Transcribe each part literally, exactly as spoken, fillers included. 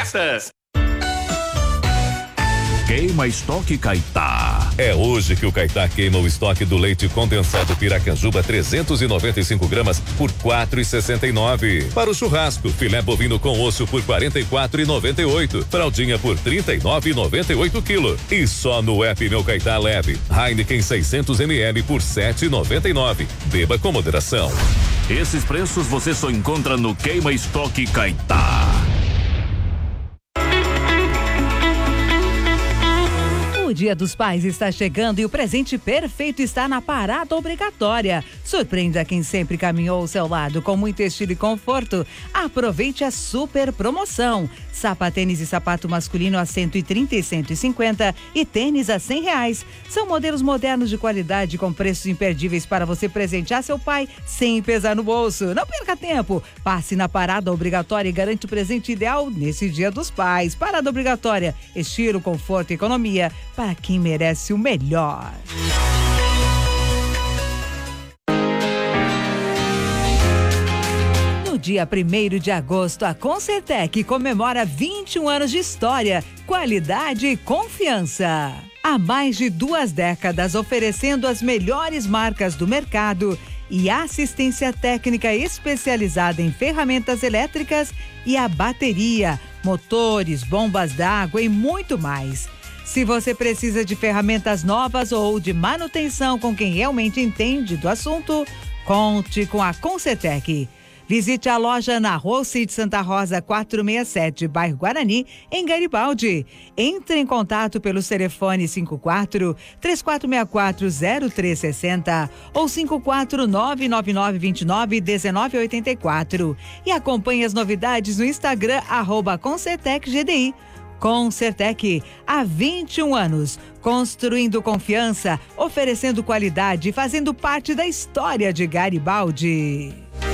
Texas. Queima estoque Caetá. É hoje que o Caetá queima o estoque do leite condensado Piracanjuba trezentos e noventa e cinco gramas por quatro e sessenta e nove. Para o churrasco, filé bovino com osso por quarenta e quatro e noventa e oito. Fraldinha por trinta e nove e noventa e oito quilo. E só no app Meu Caetá leve. Heineken seiscentos mililitros por sete e noventa e nove. Beba com moderação. Esses preços você só encontra no Queima Estoque Caetá. O Dia dos Pais está chegando e o presente perfeito está na parada obrigatória. Surpreenda quem sempre caminhou ao seu lado com muito estilo e conforto. Aproveite a super promoção. Sapatênis e sapato masculino a cento e trinta e cento e cinquenta e tênis a cem reais. São modelos modernos de qualidade com preços imperdíveis para você presentear seu pai sem pesar no bolso. Não perca tempo. Passe na parada obrigatória e garante o presente ideal nesse Dia dos Pais. Parada obrigatória. Estilo, conforto e economia para quem merece o melhor. No dia primeiro de agosto, a Concertec comemora vinte e um anos de história, qualidade e confiança. Há mais de duas décadas oferecendo as melhores marcas do mercado e assistência técnica especializada em ferramentas elétricas e a bateria, motores, bombas d'água e muito mais. Se você precisa de ferramentas novas ou de manutenção com quem realmente entende do assunto, conte com a Concertec. Visite a loja na Rua Cid Santa Rosa quatrocentos e sessenta e sete, bairro Guarani, em Garibaldi. Entre em contato pelo telefone cinco quatro, três quatro seis quatro, zero três seis zero ou cinco quatro nove nove nove dois nove um nove oito quatro e acompanhe as novidades no Instagram, arroba Concertec G D I. Concertec, há vinte e um anos, construindo confiança, oferecendo qualidade e fazendo parte da história de Garibaldi.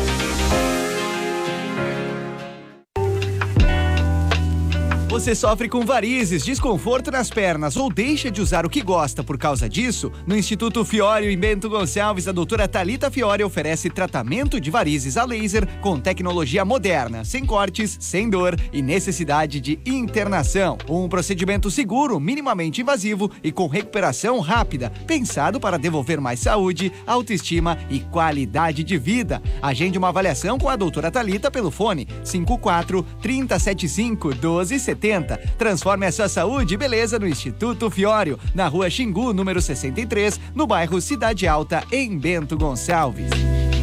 Você sofre com varizes, desconforto nas pernas ou deixa de usar o que gosta por causa disso? No Instituto Fiório em Bento Gonçalves, a doutora Thalita Fiori oferece tratamento de varizes a laser com tecnologia moderna, sem cortes, sem dor e necessidade de internação. Um procedimento seguro, minimamente invasivo e com recuperação rápida, pensado para devolver mais saúde, autoestima e qualidade de vida. Agende uma avaliação com a doutora Thalita pelo fone cinco quatro, três zero sete cinco, doze setenta. Transforme a sua saúde e beleza no Instituto Fiório, na Rua Xingu, número sessenta e três, no bairro Cidade Alta, em Bento Gonçalves.